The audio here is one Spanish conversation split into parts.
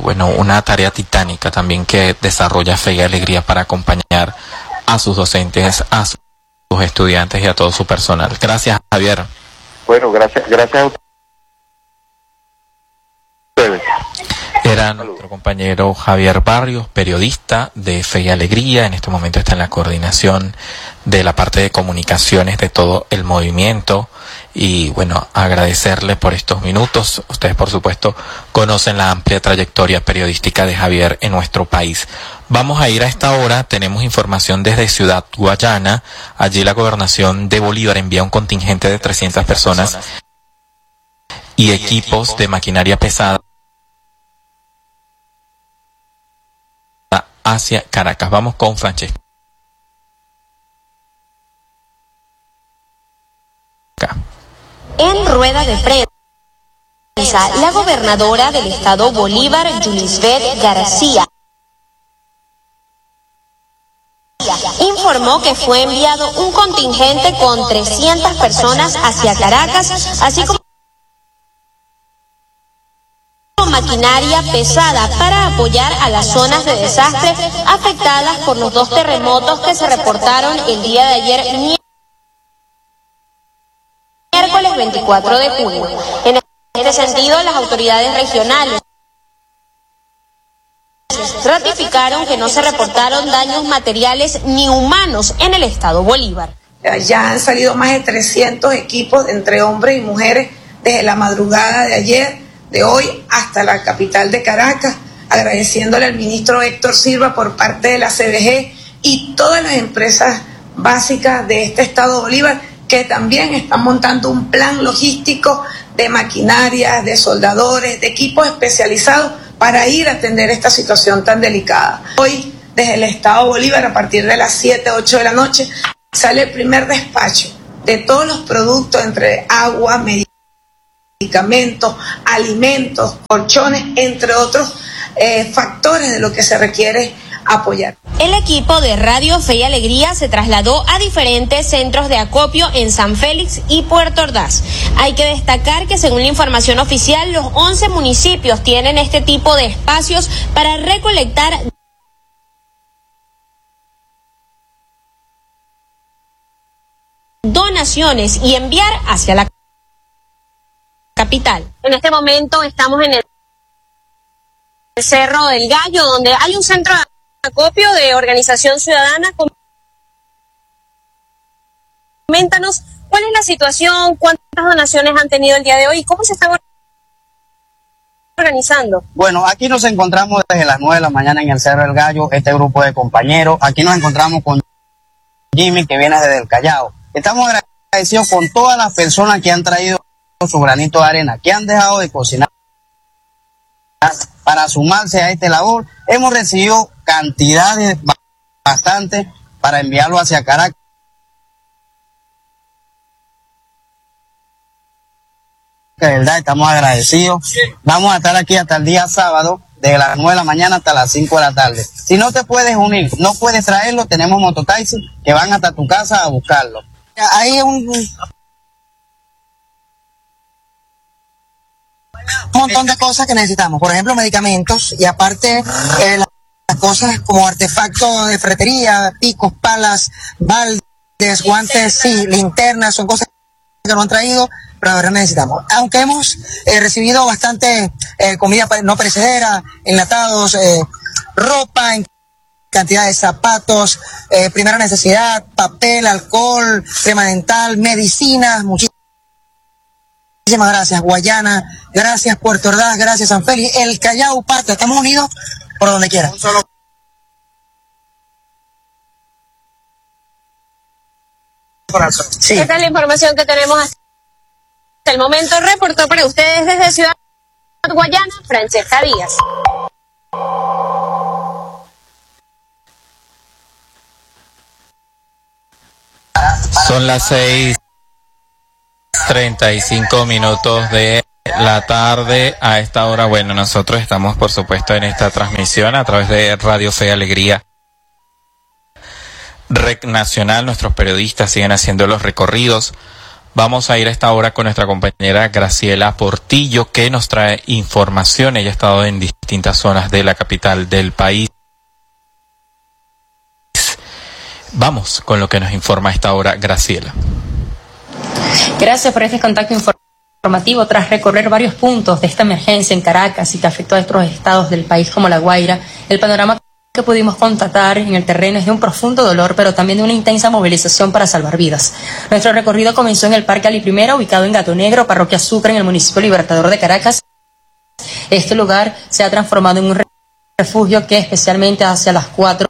bueno, una tarea titánica también que desarrolla Fe y Alegría para acompañar a sus docentes, a sus estudiantes y a todo su personal. Gracias, Javier. Bueno, gracias a ustedes. Era nuestro compañero Javier Barrios, periodista de Fe y Alegría. En este momento está en la coordinación de la parte de comunicaciones de todo el movimiento. Y bueno, agradecerle por estos minutos. Ustedes, por supuesto, conocen la amplia trayectoria periodística de Javier en nuestro país. Vamos a ir a esta hora. Tenemos información desde Ciudad Guayana. Allí la gobernación de Bolívar envía un contingente de 300 personas y equipos de maquinaria pesada hacia Caracas. Vamos con Francesca. En rueda de prensa, la gobernadora del estado Bolívar, Yulisbeth García, informó que fue enviado un contingente con 300 personas hacia Caracas, así como maquinaria pesada para apoyar a las zonas de desastre afectadas por los 2 terremotos que se reportaron el día de ayer, miércoles 24 de junio. En este sentido, las autoridades regionales ratificaron que no se reportaron daños materiales ni humanos en el estado Bolívar. Ya han salido más de 300 equipos entre hombres y mujeres desde la madrugada de ayer, de hoy, hasta la capital de Caracas, agradeciéndole al ministro Héctor Silva por parte de la CDG y todas las empresas básicas de este estado Bolívar, que también están montando un plan logístico de maquinaria, de soldadores, de equipos especializados para ir a atender esta situación tan delicada. Hoy, desde el estado Bolívar, a partir de las 7, 8 de la noche, sale el primer despacho de todos los productos entre agua, medicamentos, alimentos, colchones, entre otros factores de lo que se requiere apoyar. El equipo de Radio Fe y Alegría se trasladó a diferentes centros de acopio en San Félix y Puerto Ordaz. Hay que destacar que, según la información oficial, los 11 municipios tienen este tipo de espacios para recolectar donaciones y enviar hacia la capital. En este momento estamos en el Cerro del Gallo, donde hay un centro de acopio de Organización Ciudadana. Coméntanos cuál es la situación, cuántas donaciones han tenido el día de hoy y cómo se están organizando. Bueno, aquí nos encontramos desde las 9 de la mañana en el Cerro del Gallo, este grupo de compañeros. Aquí nos encontramos con Jimmy, que viene desde el Callao. Estamos agradecidos con todas las personas que han traído su granito de arena, que han dejado de cocinar para sumarse a esta labor. Hemos recibido cantidades bastantes para enviarlo hacia Caracas. De verdad, estamos agradecidos. Vamos a estar aquí hasta el día sábado, de las 9 de la mañana hasta las 5 de la tarde. Si no te puedes unir, no puedes traerlo, tenemos mototaxi que van hasta tu casa a buscarlo. Hay un montón de cosas que necesitamos, por ejemplo medicamentos, y aparte las cosas como artefactos de ferretería, picos, palas, baldes, guantes, sí, linternas, son cosas que no han traído, pero ahora necesitamos. Aunque hemos recibido bastante comida no perecedera, enlatados, ropa en cantidad de zapatos, primera necesidad, papel, alcohol, crema dental, medicinas, muchísimas gracias Guayana, gracias Puerto Ordaz, gracias San Félix, el Callao, Pasto, estamos unidos por donde quiera. Sí. Esta es la información que tenemos hasta el momento. Reportó para ustedes desde Ciudad Guayana, Francesca Díaz. Son las 6:35 de la tarde. A esta hora, bueno, nosotros estamos por supuesto en esta transmisión a través de Radio Fe y Alegría Rec Nacional. Nuestros periodistas siguen haciendo los recorridos Vamos a ir a esta hora con nuestra compañera Graciela Portillo, que nos trae información. Ella ha estado en distintas zonas de la capital del país. Vamos con lo que nos informa a esta hora Graciela. Gracias por este contacto informativo. Tras recorrer varios puntos de esta emergencia en Caracas y que afectó a otros estados del país como La Guaira, el panorama que pudimos constatar en el terreno es de un profundo dolor, pero también de una intensa movilización para salvar vidas. Nuestro recorrido comenzó en el Parque Ali I, ubicado en Gato Negro, Parroquia Sucre, en el municipio Libertador de Caracas. Este lugar se ha transformado en un refugio que, especialmente hacia las 4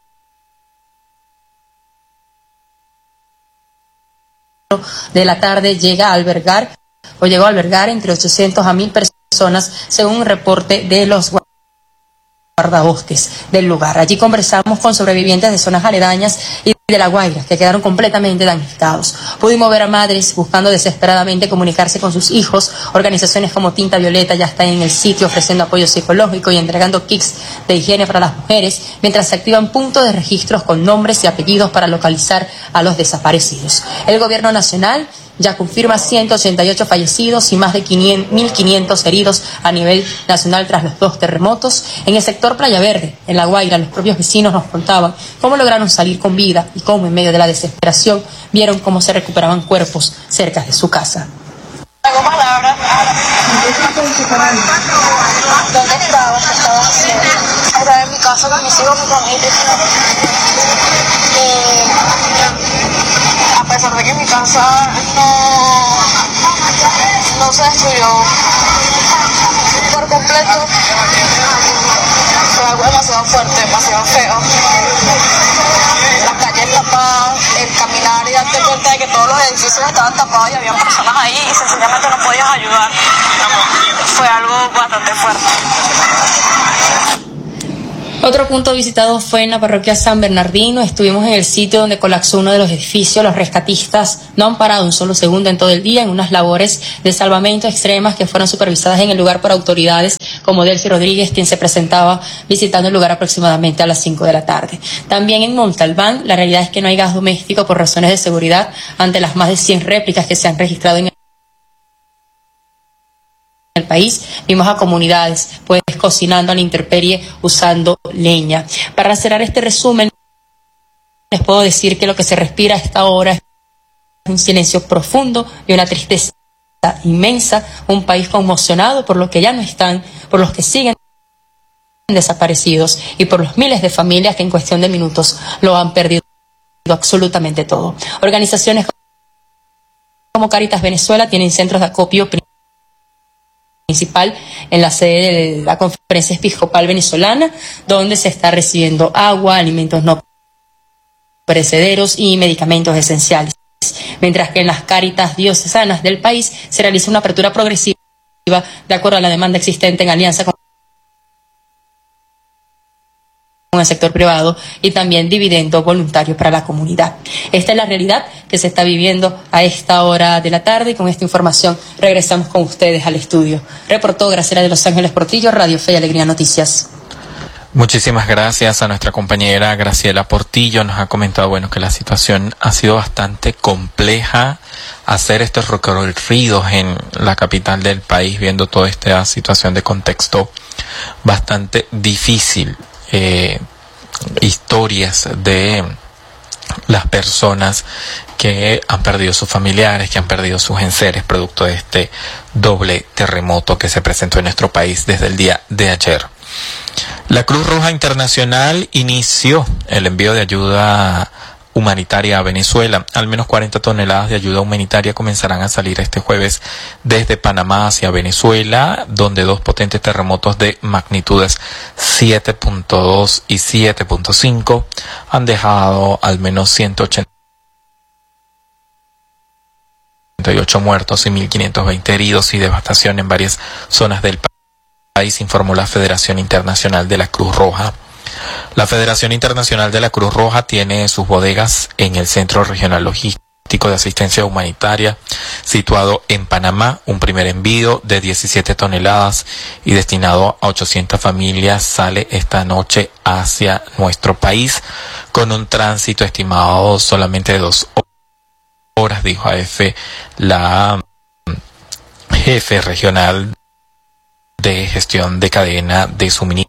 de la tarde, llegó a albergar entre 800 a 1000 personas, según un reporte de los guardabosques del lugar. Allí conversamos con sobrevivientes de zonas aledañas y de La Guaira, que quedaron completamente damnificados. Pudimos ver a madres buscando desesperadamente comunicarse con sus hijos. Organizaciones como Tinta Violeta ya están en el sitio ofreciendo apoyo psicológico y entregando kits de higiene para las mujeres, mientras se activan puntos de registros con nombres y apellidos para localizar a los desaparecidos. El gobierno nacional ya confirma 188 fallecidos y más de 1.500 heridos a nivel nacional tras los 2 terremotos. En el sector Playa Verde, en La Guaira, los propios vecinos nos contaban cómo lograron salir con vida y cómo, en medio de la desesperación, vieron cómo se recuperaban cuerpos cerca de su casa. Tengo palabras. ¿Dónde estabas? ¿Qué estabas haciendo? Estaba en mi casa con mis hijos, mi familia. A pesar de que mi casa no se destruyó por completo, fue algo demasiado fuerte, demasiado feo. Las calles tapadas, el caminar y darte cuenta de que todos los edificios estaban tapados y había personas ahí y sencillamente no podías ayudar, fue algo bastante fuerte. Otro punto visitado fue en la parroquia San Bernardino. Estuvimos en el sitio donde colapsó uno de los edificios. Los rescatistas no han parado un solo segundo en todo el día en unas labores de salvamento extremas que fueron supervisadas en el lugar por autoridades como Delcy Rodríguez, quien se presentaba visitando el lugar aproximadamente a las 5 de la tarde. También en Montalbán, la realidad es que no hay gas doméstico por razones de seguridad ante las más de 100 réplicas que se han registrado en el país. Vimos a comunidades pues cocinando a la intemperie usando leña. Para cerrar este resumen, les puedo decir que lo que se respira a esta hora es un silencio profundo y una tristeza inmensa, un país conmocionado por los que ya no están, por los que siguen desaparecidos y por los miles de familias que en cuestión de minutos lo han perdido absolutamente todo. Organizaciones como Cáritas Venezuela tienen centros de acopio principal en la sede de la Conferencia Episcopal Venezolana, donde se está recibiendo agua, alimentos no perecederos y medicamentos esenciales. Mientras que en las Cáritas diocesanas del país se realiza una apertura progresiva de acuerdo a la demanda existente en alianza con el sector privado y también dividendo voluntarios para la comunidad. Esta es la realidad que se está viviendo a esta hora de la tarde y con esta información regresamos con ustedes al estudio. Reportó Graciela de Los Ángeles Portillo, Radio Fe y Alegría Noticias. Muchísimas gracias a nuestra compañera Graciela Portillo. Nos ha comentado, que la situación ha sido bastante compleja. Hacer estos recorridos en la capital del país, viendo toda esta situación de contexto bastante difícil. Historias de las personas que han perdido sus familiares, que han perdido sus enseres producto de este doble terremoto que se presentó en nuestro país desde el día de ayer. La Cruz Roja Internacional inició el envío de ayuda humanitaria a Venezuela. Al menos 40 toneladas de ayuda humanitaria comenzarán a salir este jueves desde Panamá hacia Venezuela, donde 2 potentes terremotos de magnitudes 7.2 y 7.5 han dejado al menos 188 muertos y 1.520 heridos y devastación en varias zonas del país, informó la Federación Internacional de la Cruz Roja. La Federación Internacional de la Cruz Roja tiene sus bodegas en el Centro Regional Logístico de Asistencia Humanitaria, situado en Panamá. Un primer envío de 17 toneladas y destinado a 800 familias sale esta noche hacia nuestro país, con un tránsito estimado solamente de 2 horas, dijo AF la jefe regional de gestión de cadena de suministros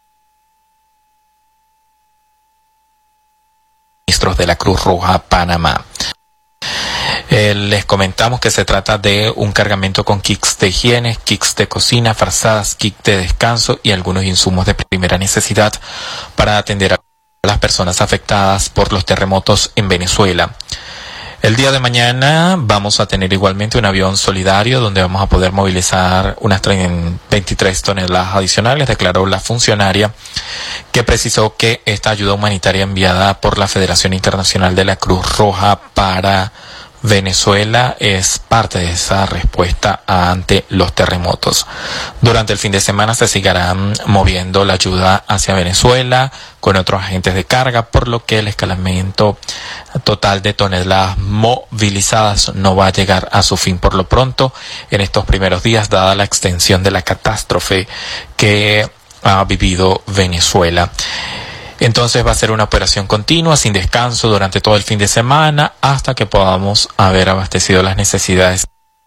de la Cruz Roja Panamá. Les comentamos que se trata de un cargamento con kits de higiene, kits de cocina, frazadas, kits de descanso y algunos insumos de primera necesidad para atender a las personas afectadas por los terremotos en Venezuela. El día de mañana vamos a tener igualmente un avión solidario donde vamos a poder movilizar unas 23 toneladas adicionales, declaró la funcionaria, que precisó que esta ayuda humanitaria enviada por la Federación Internacional de la Cruz Roja para Venezuela es parte de esa respuesta ante los terremotos. Durante el fin de semana se seguirán moviendo la ayuda hacia Venezuela con otros agentes de carga, por lo que el escalamiento total de toneladas movilizadas no va a llegar a su fin por lo pronto en estos primeros días, dada la extensión de la catástrofe que ha vivido Venezuela. Entonces va a ser una operación continua, sin descanso, durante todo el fin de semana, hasta que podamos haber abastecido las necesidades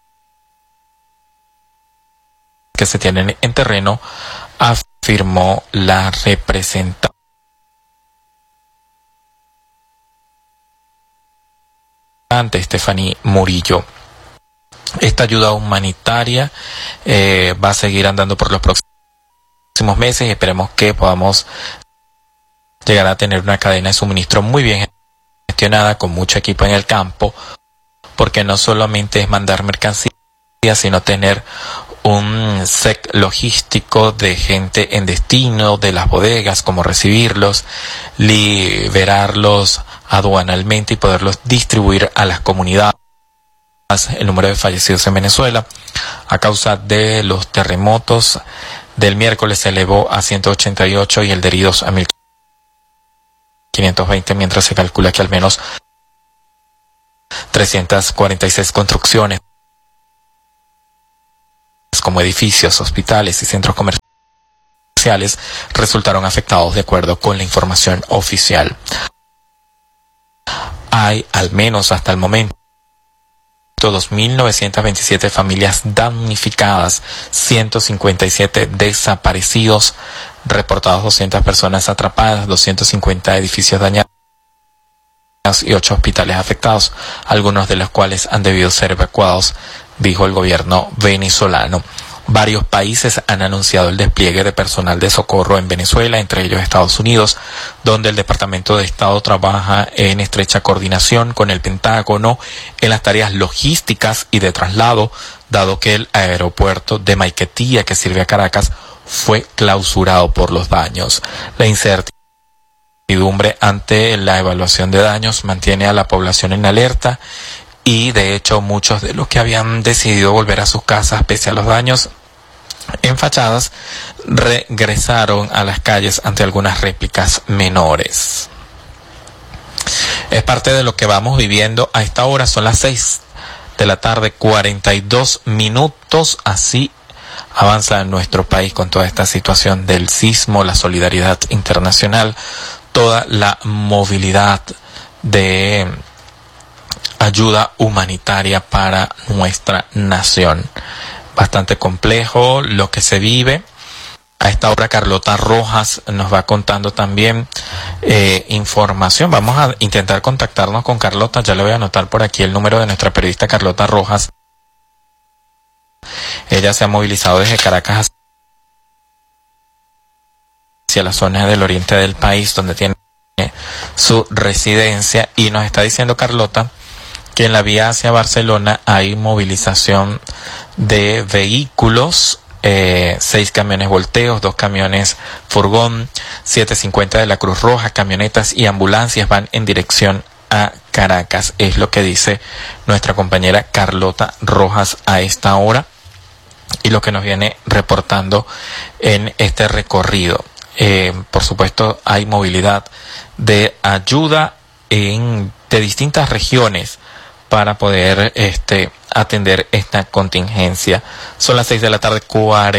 que se tienen en terreno, afirmó la representante Stephanie Murillo. Esta ayuda humanitaria va a seguir andando por los próximos meses y esperemos que podamos llegar a tener una cadena de suministro muy bien gestionada, con mucho equipo en el campo, porque no solamente es mandar mercancías, sino tener un set logístico de gente en destino, de las bodegas, cómo recibirlos, liberarlos aduanalmente y poderlos distribuir a las comunidades. El número de fallecidos en Venezuela a causa de los terremotos del miércoles se elevó a 188 y el de heridos a 1.520, mientras se calcula que al menos 346 construcciones como edificios, hospitales y centros comerciales resultaron afectados de acuerdo con la información oficial. Hay al menos hasta el momento 2.927 familias damnificadas, 157 desaparecidos, reportados 200 personas atrapadas, 250 edificios dañados y 8 hospitales afectados, algunos de los cuales han debido ser evacuados, dijo el gobierno venezolano. Varios países han anunciado el despliegue de personal de socorro en Venezuela, entre ellos Estados Unidos, donde el Departamento de Estado trabaja en estrecha coordinación con el Pentágono en las tareas logísticas y de traslado, dado que el aeropuerto de Maiquetía, que sirve a Caracas, fue clausurado por los daños. La incertidumbre ante la evaluación de daños mantiene a la población en alerta y, de hecho, muchos de los que habían decidido volver a sus casas pese a los daños en fachadas regresaron a las calles ante algunas réplicas menores. Es parte de lo que vamos viviendo a esta hora. Son las 6 de la tarde, 42 minutos. Así avanza en nuestro país con toda esta situación del sismo, la solidaridad internacional, toda la movilidad de ayuda humanitaria para nuestra nación. Bastante complejo lo que se vive. A esta hora Carlota Rojas nos va contando también información. Vamos a intentar contactarnos con Carlota. Ya le voy a anotar por aquí el número de nuestra periodista Carlota Rojas. Ella se ha movilizado desde Caracas hacia la zona del oriente del país, donde tiene su residencia, y nos está diciendo Carlota que en la vía hacia Barcelona hay movilización de vehículos, 6 camiones volteos, 2 camiones furgón, 750 de la Cruz Roja, camionetas y ambulancias van en dirección a Caracas. Es lo que dice nuestra compañera Carlota Rojas a esta hora y lo que nos viene reportando en este recorrido. Por supuesto, hay movilidad de ayuda de distintas regiones para poder atender esta contingencia. Son las 6 de la tarde,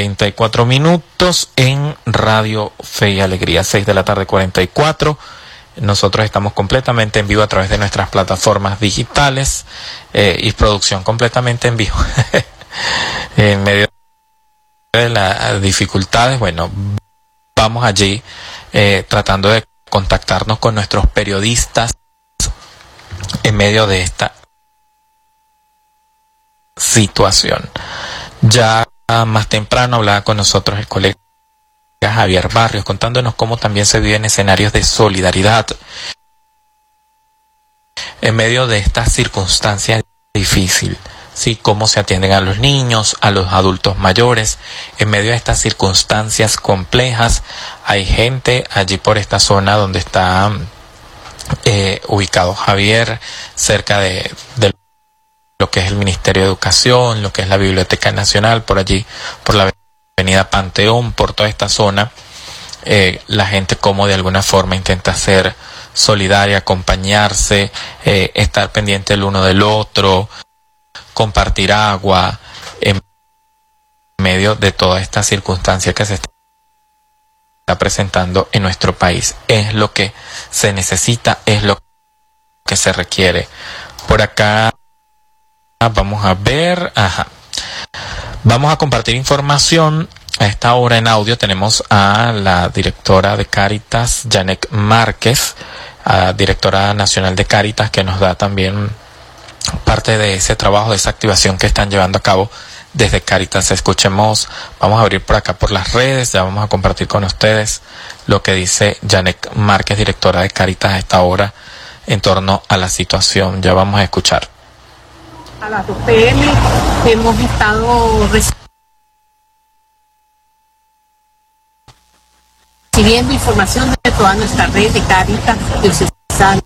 44 minutos en Radio Fe y Alegría. 6 de la tarde, 44. Nosotros estamos completamente en vivo a través de nuestras plataformas digitales y producción completamente en vivo. En medio de las dificultades, bueno, vamos allí tratando de contactarnos con nuestros periodistas en medio de esta situación. Ya más temprano hablaba con nosotros el colega Javier Barrios, contándonos cómo también se viven escenarios de solidaridad en medio de esta circunstancia difícil, ¿sí? Cómo se atienden a los niños, a los adultos mayores, en medio de estas circunstancias complejas. Hay gente allí por esta zona donde está ubicado Javier, cerca de lo que es el Ministerio de Educación, lo que es la Biblioteca Nacional, por allí, por la Avenida Panteón, por toda esta zona. La gente como de alguna forma intenta ser solidaria, acompañarse, estar pendiente el uno del otro, compartir agua en medio de toda esta circunstancia que se está presentando en nuestro país. Es lo que se necesita, es lo que se requiere. Por acá vamos a ver, vamos a compartir información. A esta hora en audio tenemos a la directora de Cáritas, Janet Márquez, directora nacional de Cáritas, que nos da también parte de ese trabajo, de esa activación que están llevando a cabo desde Cáritas. Escuchemos, vamos a abrir por acá por las redes, ya vamos a compartir con ustedes lo que dice Janet Márquez, directora de Cáritas a esta hora en torno a la situación. Ya vamos a escuchar. A las 2 p.m. hemos estado recibiendo información de toda nuestra red de Cáritas diocesana.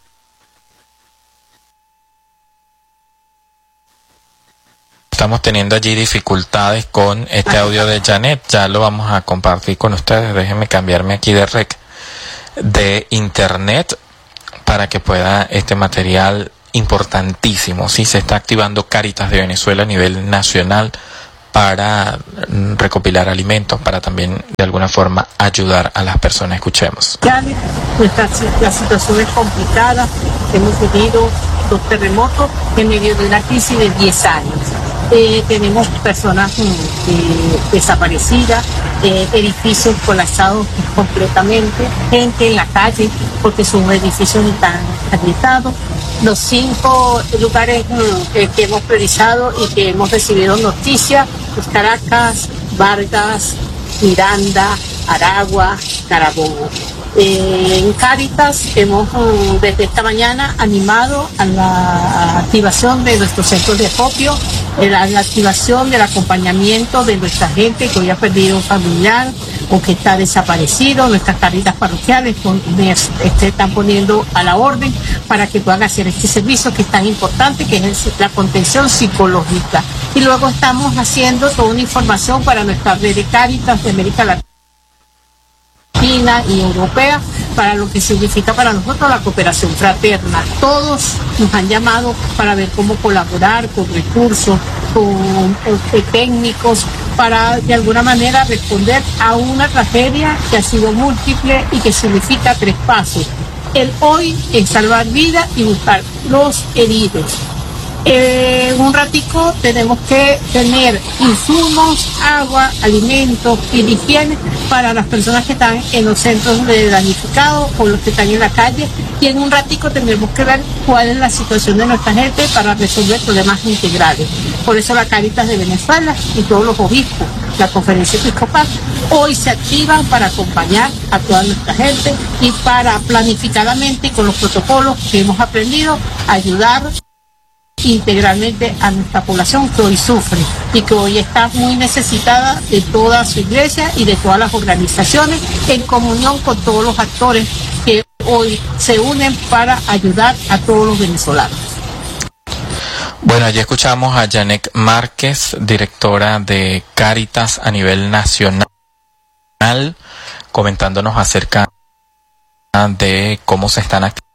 Estamos teniendo allí dificultades con este audio de Janet, ya lo vamos a compartir con ustedes. Déjenme cambiarme aquí de internet para que pueda este material importantísimo. Sí, se está activando Cáritas de Venezuela a nivel nacional para recopilar alimentos, para también de alguna forma ayudar a las personas. Escuchemos. La situación es complicada, hemos vivido 2 terremotos en medio de una crisis de 10 años. Tenemos personas desaparecidas, edificios colapsados completamente, gente en la calle porque sus edificios están agrietados. Los 5 lugares que hemos priorizado y que hemos recibido noticias, pues Caracas, Vargas, Miranda, Aragua, Carabobo. En Cáritas hemos desde esta mañana animado a la activación de nuestros centros de acopio, la activación del acompañamiento de nuestra gente que hoy ha perdido un familiar o que está desaparecido. Nuestras Cáritas parroquiales están poniendo a la orden para que puedan hacer este servicio que es tan importante, que es la contención psicológica. Y luego estamos haciendo toda una información para nuestra red de Cáritas de América Latina y europea, para lo que significa para nosotros la cooperación fraterna. Todos nos han llamado para ver cómo colaborar con recursos, con técnicos, para de alguna manera responder a una tragedia que ha sido múltiple y que significa 3 pasos. El hoy es salvar vidas y buscar los heridos. Un ratico tenemos que tener insumos, agua, alimentos y higiene para las personas que están en los centros de damnificados o los que están en la calle, y en un ratico tendremos que ver cuál es la situación de nuestra gente para resolver problemas integrales. Por eso la Cáritas de Venezuela y todos los obispos, la Conferencia Episcopal, hoy se activan para acompañar a toda nuestra gente y para planificadamente con los protocolos que hemos aprendido ayudar integralmente a nuestra población que hoy sufre y que hoy está muy necesitada de toda su iglesia y de todas las organizaciones, en comunión con todos los actores que hoy se unen para ayudar a todos los venezolanos. Bueno, allí escuchamos a Janet Márquez, directora de Cáritas a nivel nacional, comentándonos acerca de cómo se están activando